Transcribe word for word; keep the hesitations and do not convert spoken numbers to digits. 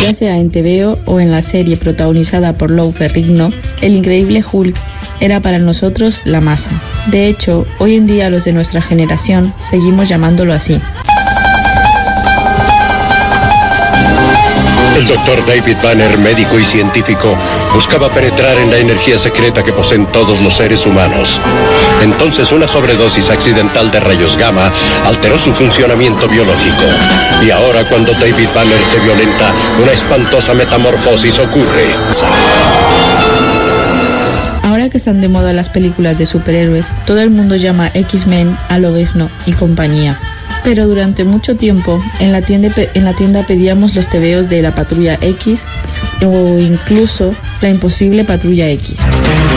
ya sea en T V O o en la serie protagonizada por Lou Ferrigno, el increíble Hulk era para nosotros la masa. De hecho, hoy en día los de nuestra generación seguimos llamándolo así. El doctor David Banner, médico y científico, buscaba penetrar en la energía secreta que poseen todos los seres humanos. Entonces una sobredosis accidental de rayos gamma alteró su funcionamiento biológico. Y ahora, cuando David Banner se violenta, una espantosa metamorfosis ocurre. Ahora que están de moda las películas de superhéroes, todo el mundo llama X-Men a Lobezno y compañía. Pero durante mucho tiempo en la tienda, en la tienda pedíamos los tebeos de la Patrulla X o incluso la imposible Patrulla X.